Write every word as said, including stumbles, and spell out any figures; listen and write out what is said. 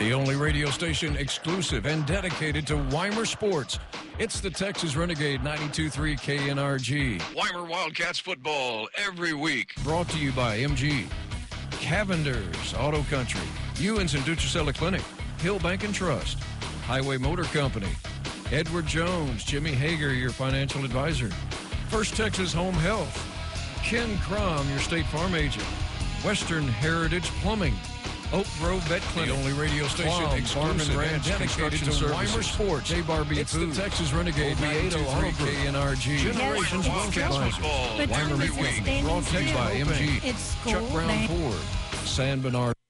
The only radio station exclusive and dedicated to Weimar sports. It's the Texas Renegade ninety-two point three K N R G. Weimar Wildcats football every week. Brought to you by M G, Cavender's Auto Country, Ewens and Dutricella Clinic, Hill Bank and Trust, Highway Motor Company, Edward Jones, Jimmy Hager, your financial advisor, First Texas Home Health, Ken Crum, your State Farm agent, Western Heritage Plumbing, Oak Grove Vet Clinic, the only radio station Plum, exclusive Farm and and Ranch dedicated to Construction Weimar Services. sports. J. Barbie It's Foods. the Texas Renegade Oviedo ninety-two point three K N R G. Generations Yes, Wildcats football. But Weimar I'm Week. standing Brought to you still. by M G, It's Chuck school Brown day. Ford, San Bernard.